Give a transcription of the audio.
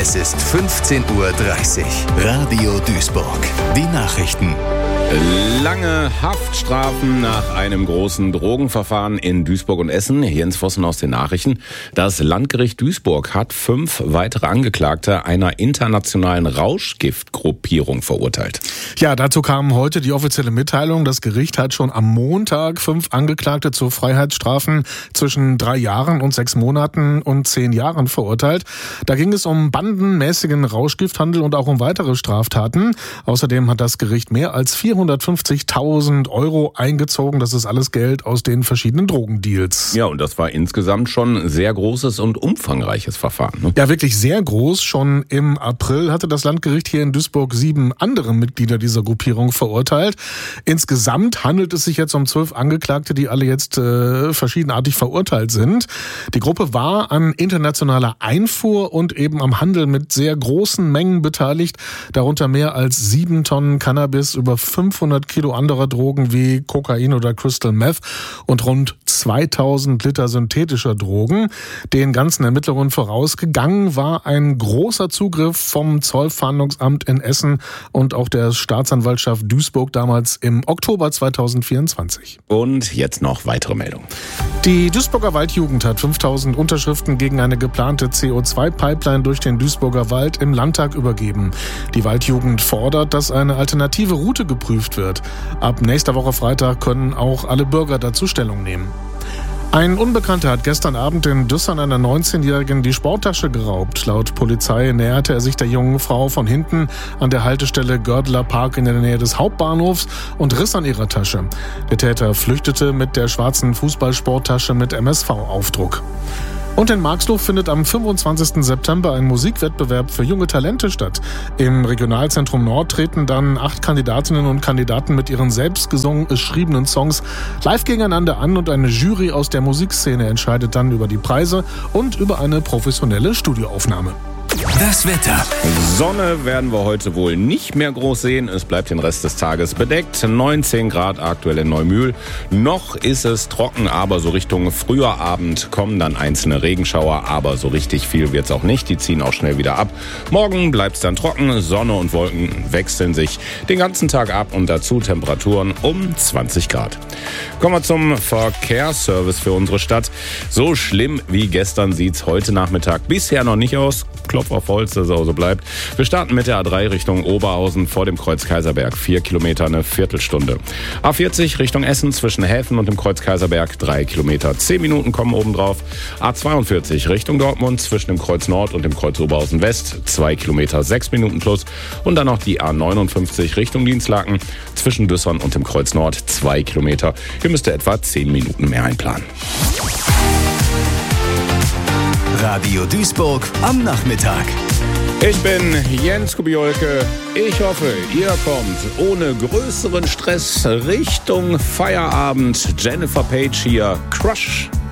Es ist 15:30 Uhr. Radio Duisburg. Die Nachrichten. Lange Haftstrafen nach einem großen Drogenverfahren in Duisburg und Essen. Jens Vossen aus den Nachrichten. Das Landgericht Duisburg hat 5 weitere Angeklagte einer internationalen Rauschgiftgruppierung verurteilt. Ja, dazu kam heute die offizielle Mitteilung. Das Gericht hat schon am Montag 5 Angeklagte zu Freiheitsstrafen zwischen 3 Jahren und 6 Monaten und 10 Jahren verurteilt. Da ging es um bandenmäßigen Rauschgifthandel und auch um weitere Straftaten. Außerdem hat das Gericht mehr als 450.000 Euro eingezogen. Das ist alles Geld aus den verschiedenen Drogendeals. Ja, und das war insgesamt schon ein sehr großes und umfangreiches Verfahren. Ne? Ja, wirklich sehr groß. Schon im April hatte das Landgericht hier in Duisburg 7 andere Mitglieder dieser Gruppierung verurteilt. Insgesamt handelt es sich jetzt um 12 Angeklagte, die alle jetzt verschiedenartig verurteilt sind. Die Gruppe war an internationaler Einfuhr und eben am Handel mit sehr großen Mengen beteiligt, darunter mehr als 7 Tonnen Cannabis, über 500 Kilo anderer Drogen wie Kokain oder Crystal Meth und rund 2000 Liter synthetischer Drogen. Den ganzen Ermittlungen vorausgegangen war ein großer Zugriff vom Zollfahndungsamt in Essen und auch der Staatsanwaltschaft Duisburg damals im Oktober 2024. Und jetzt noch weitere Meldungen. Die Duisburger Waldjugend hat 5000 Unterschriften gegen eine geplante CO2-Pipeline durch den Duisburger Wald im Landtag übergeben. Die Waldjugend fordert, dass eine alternative Route geprüft wird. Ab nächster Woche Freitag können auch alle Bürger dazu Stellung nehmen. Ein Unbekannter hat gestern Abend in Düssern einer 19-Jährigen die Sporttasche geraubt. Laut Polizei näherte er sich der jungen Frau von hinten an der Haltestelle Gördeler Park in der Nähe des Hauptbahnhofs und riss an ihrer Tasche. Der Täter flüchtete mit der schwarzen Fußballsporttasche mit MSV-Aufdruck. Und in Marxloh findet am 25. September ein Musikwettbewerb für junge Talente statt. Im Regionalzentrum Nord treten dann 8 Kandidatinnen und Kandidaten mit ihren selbst geschriebenen Songs live gegeneinander an und eine Jury aus der Musikszene entscheidet dann über die Preise und über eine professionelle Studioaufnahme. Das Wetter. Sonne werden wir heute wohl nicht mehr groß sehen. Es bleibt den Rest des Tages bedeckt. 19 Grad aktuell in Neumühl. Noch ist es trocken, aber so Richtung früher Abend kommen dann einzelne Regenschauer. Aber so richtig viel wird's auch nicht. Die ziehen auch schnell wieder ab. Morgen bleibt's dann trocken. Sonne und Wolken wechseln sich den ganzen Tag ab und dazu Temperaturen um 20 Grad. Kommen wir zum Verkehrsservice für unsere Stadt. So schlimm wie gestern sieht's heute Nachmittag bisher noch nicht aus. Klopf auf Holz, dass es auch so bleibt. Wir starten mit der A3 Richtung Oberhausen vor dem Kreuz Kaiserberg. 4 Kilometer, eine Viertelstunde. A40 Richtung Essen zwischen Häfen und dem Kreuz Kaiserberg. 3 Kilometer, 10 Minuten kommen obendrauf. A42 Richtung Dortmund zwischen dem Kreuz Nord und dem Kreuz Oberhausen West. 2 Kilometer, 6 Minuten plus. Und dann noch die A59 Richtung Dienstlaken zwischen Düssern und dem Kreuz Nord. 2 Kilometer. Hier müsst ihr etwa 10 Minuten mehr einplanen. Radio Duisburg am Nachmittag. Ich bin Jens Kubiolke. Ich hoffe, ihr kommt ohne größeren Stress Richtung Feierabend. Jennifer Page hier, Crush.